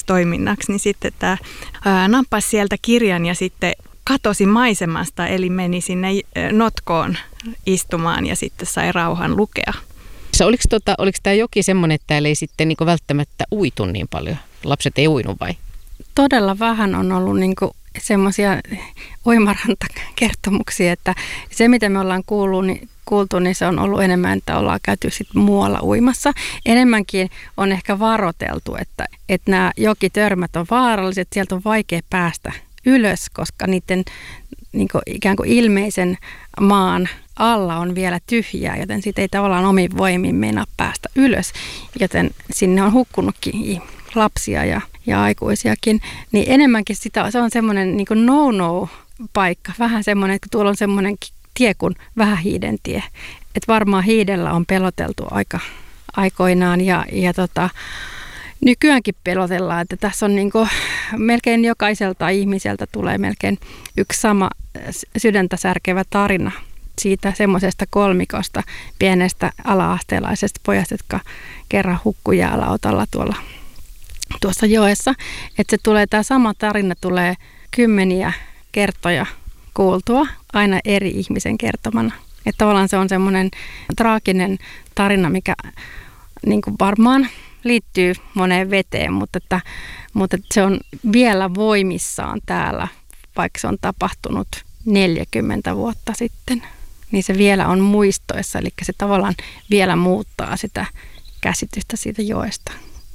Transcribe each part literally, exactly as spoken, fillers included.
toiminnaksi, niin sitten tämä ää, nappasi sieltä kirjan ja sitten katosi maisemasta, eli meni sinne notkoon istumaan ja sitten sai rauhan lukea. Oliko, tota, oliko tämä joki semmoinen, että täällä ei sitten niinku välttämättä uitu niin paljon? Lapset ei uinut vai? Todella vähän on ollut niinku semmoisia uimarantakertomuksia, että se mitä me ollaan kuullut, niin, kuultu, niin se on ollut enemmän, että ollaan käyty sit muualla uimassa. Enemmänkin on ehkä varoteltu, että, että nämä jokitörmät on vaaralliset, sieltä on vaikea päästä ylös, koska niiden niin kuin ikään kuin ilmeisen maan alla on vielä tyhjää, joten siitä ei tavallaan omin voimin meinaa päästä ylös, joten sinne on hukkunutkin lapsia ja, ja aikuisiakin, niin enemmänkin sitä, se on semmoinen niin kuin no-no-paikka, vähän semmoinen, että tuolla on semmoinen tie kuin Vähähiiden tie, että varmaan hiidellä on peloteltu aika aikoinaan ja, ja tota, nykyäänkin pelotellaan, että tässä on niin kuin melkein jokaiselta ihmiseltä tulee melkein yksi sama sydäntä särkevä tarina siitä semmoisesta kolmikosta, pienestä ala-asteelaisesta pojasta, jotka kerran hukkui jäälautalla tuolla tuossa joessa. Että se tulee, tämä sama tarina tulee kymmeniä kertoja kuultua aina eri ihmisen kertomana. Että tavallaan se on semmoinen traaginen tarina, mikä niin kuin varmaan liittyy moneen veteen, mutta, että, mutta että se on vielä voimissaan täällä, vaikka se on tapahtunut neljäkymmentä vuotta sitten. Niin se vielä on muistoissa, eli se tavallaan vielä muuttaa sitä käsitystä siitä joesta.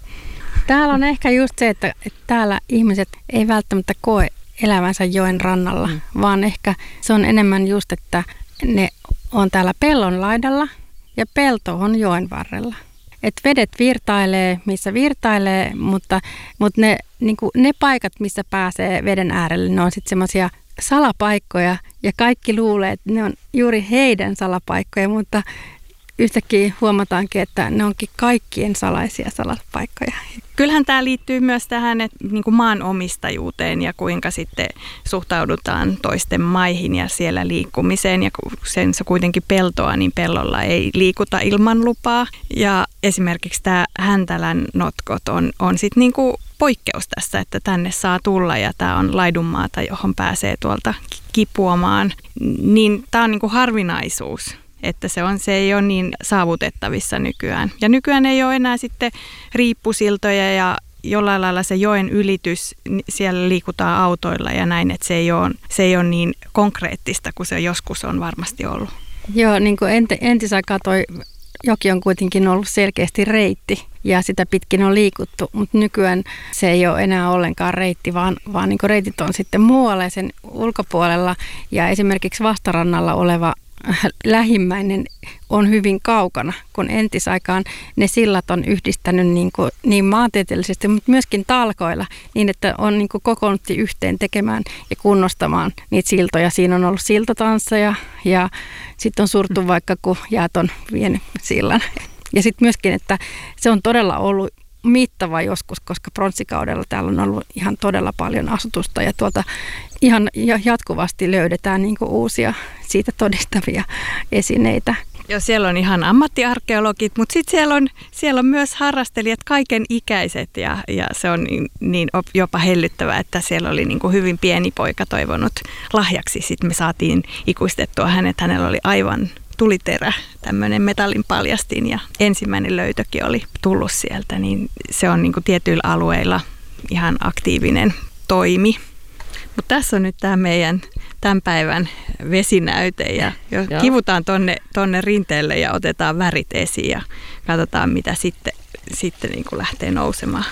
Täällä on ehkä just se, että, että täällä ihmiset ei välttämättä koe elävänsä joen rannalla, mm. vaan ehkä se on enemmän just, että ne on täällä pellon laidalla ja pelto on joen varrella. Että vedet virtailee, missä virtailee, mutta, mutta ne, niin kuin ne paikat, missä pääsee veden äärelle, ne on sitten semmoisia salapaikkoja ja kaikki luulee, että ne on juuri heidän salapaikkoja, mutta yhtäkkiä huomataankin, että ne onkin kaikkien salaisia salapaikkoja. Kyllähän tämä liittyy myös tähän että, niin kuin maanomistajuuteen ja kuinka sitten suhtaudutaan toisten maihin ja siellä liikkumiseen. Ja kun sen se kuitenkin peltoa, niin pellolla ei liikuta ilman lupaa. Ja esimerkiksi tämä Häntälän notkot on, on sitten niin kuin poikkeus tässä, että tänne saa tulla ja tämä on laidunmaata, johon pääsee tuolta kipuamaan. Niin tämä on niin kuin harvinaisuus. Että se, on, se ei ole niin saavutettavissa nykyään. Ja nykyään ei ole enää sitten riippusiltoja ja jollain lailla se joen ylitys, siellä liikutaan autoilla ja näin, että se ei ole, se ei ole niin konkreettista kuin se joskus on varmasti ollut. Joo, niin kuin ent, entisaikaa toi joki on kuitenkin ollut selkeästi reitti ja sitä pitkin on liikuttu, mutta nykyään se ei ole enää ollenkaan reitti, vaan, vaan niin kuin reitit on sitten muualla ja sen ulkopuolella ja esimerkiksi vastarannalla oleva lähimmäinen on hyvin kaukana, kun entisaikaan ne sillat on yhdistänyt niin, kuin, niin maantieteellisesti, mutta myöskin talkoilla, niin että on niin kuin kokoonnuttu yhteen tekemään ja kunnostamaan niitä siltoja. Siinä on ollut siltatansseja ja sitten on surtu vaikka, kun jäät on vienyt sillan. Ja sitten myöskin, että se on todella ollut mittava joskus, koska pronssikaudella täällä on ollut ihan todella paljon asutusta ja tuolta ihan jatkuvasti löydetään niin kuin uusia siitä todistavia esineitä. Joo, siellä on ihan ammattiarkeologit, mutta sitten siellä on, siellä on myös harrastelijat kaiken ikäiset ja, ja se on niin, niin jopa hellyttävää, että siellä oli niin kuin hyvin pieni poika toivonut lahjaksi. Sitten me saatiin ikuistettua hänet, hänellä oli aivan tuliterä, tämmöinen metallin paljastin ja ensimmäinen löytökin oli tullut sieltä, niin se on niin kuin tietyillä alueilla ihan aktiivinen toimi. Mutta tässä on nyt tämä meidän tämän päivän vesinäyte ja kivutaan tonne, tonne rinteelle ja otetaan värit esiin ja katsotaan mitä sitten, sitten niin kuin lähtee nousemaan.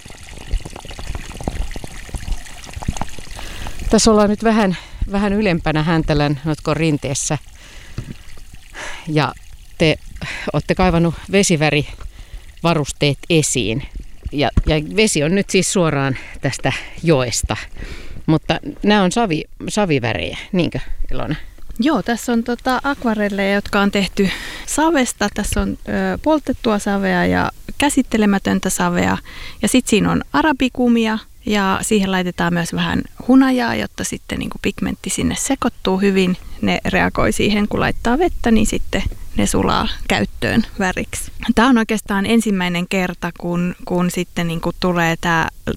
Tässä ollaan nyt vähän, vähän ylempänä Häntälän notkon rinteessä. Ja te olette kaivannut vesivärivarusteet esiin. Ja, ja vesi on nyt siis suoraan tästä joesta. Mutta nämä on savi, savivärejä, niinkö Ilona? Joo, tässä on tota akvarelleja, jotka on tehty savesta. Tässä on ö, poltettua savea ja käsittelemätöntä savea. Ja sitten siinä on arabikumia ja siihen laitetaan myös vähän hunajaa, jotta sitten niin kuin pigmentti sinne sekoittuu hyvin. Ne reagoi siihen, kun laittaa vettä, niin sitten ne sulaa käyttöön väriksi. Tämä on oikeastaan ensimmäinen kerta, kun, kun sitten niin kuin tulee tämä